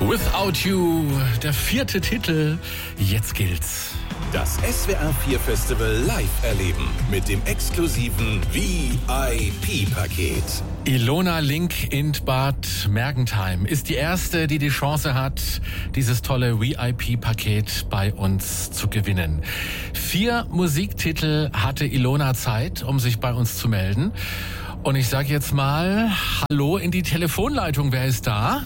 Without You, der 4. Titel. Jetzt gilt's. Das SWR 4 Festival live erleben mit dem exklusiven VIP-Paket. Ilona Link in Bad Mergentheim ist die erste, die die Chance hat, dieses tolle VIP-Paket bei uns zu gewinnen. 4 Musiktitel hatte Ilona Zeit, um sich bei uns zu melden. Und ich sage jetzt mal Hallo in die Telefonleitung. Wer ist da?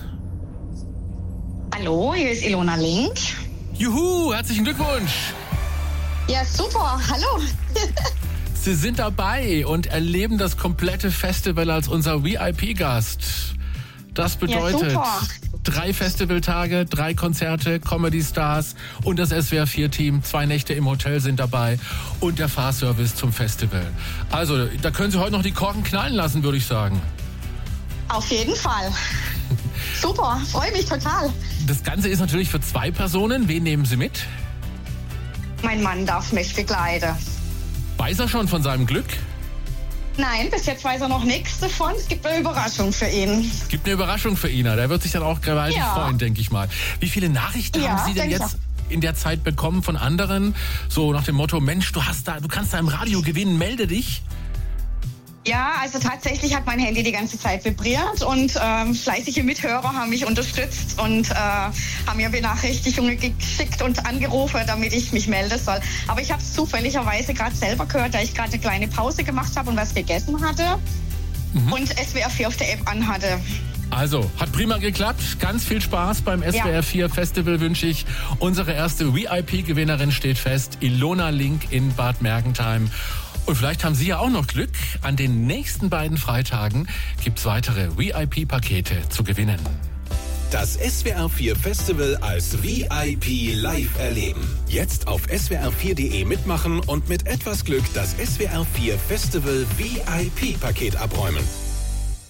Hallo, hier ist Ilona Link. Juhu, herzlichen Glückwunsch. Ja, super, hallo. Sie sind dabei und erleben das komplette Festival als unser VIP-Gast. Das bedeutet ja, 3 Festivaltage, 3 Konzerte, Comedy Stars und das SWR 4-Team. 2 Nächte im Hotel sind dabei und der Fahrservice zum Festival. Also, da können Sie heute noch die Korken knallen lassen, würde ich sagen. Auf jeden Fall. Super, freue mich total. Das Ganze ist natürlich für 2 Personen. Wen nehmen Sie mit? Mein Mann darf mich begleiten. Weiß er schon von seinem Glück? Nein, bis jetzt weiß er noch nichts davon. Es gibt eine Überraschung für ihn. Es gibt eine Überraschung für ihn. Der wird sich dann auch gewaltig freuen, denke ich mal. Wie viele Nachrichten haben Sie denn jetzt in der Zeit bekommen von anderen? So nach dem Motto, Mensch, du kannst da im Radio gewinnen, melde dich. Ja, also tatsächlich hat mein Handy die ganze Zeit vibriert und fleißige Mithörer haben mich unterstützt und haben mir Benachrichtigungen geschickt und angerufen, damit ich mich melden soll. Aber ich habe es zufälligerweise gerade selber gehört, da ich gerade eine kleine Pause gemacht habe und was gegessen hatte und SWR 4 auf der App anhatte. Also, hat prima geklappt. Ganz viel Spaß beim SWR 4 Festival wünsche ich. Unsere erste VIP-Gewinnerin steht fest, Ilona Link in Bad Mergentheim. Und vielleicht haben Sie ja auch noch Glück. An den nächsten beiden Freitagen gibt's weitere VIP-Pakete zu gewinnen. Das SWR 4 Festival als VIP live erleben. Jetzt auf swr4.de mitmachen und mit etwas Glück das SWR 4 Festival VIP-Paket abräumen.